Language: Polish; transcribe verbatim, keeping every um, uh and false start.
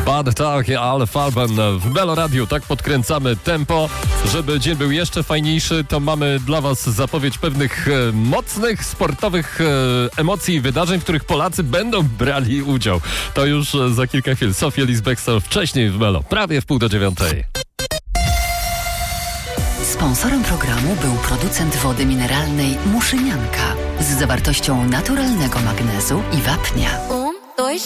Bad Talk, ale Falben w Melo Radio. Tak podkręcamy tempo. Żeby dzień był jeszcze fajniejszy, to mamy dla was zapowiedź pewnych e, mocnych, sportowych e, emocji i wydarzeń, w których Polacy będą brali udział. To już e, za kilka chwil. Sofia Lisbexel wcześniej w Melo, prawie w pół do dziewiątej. Sponsorem programu był producent wody mineralnej Muszynianka z zawartością naturalnego magnezu i wapnia. Um, dois,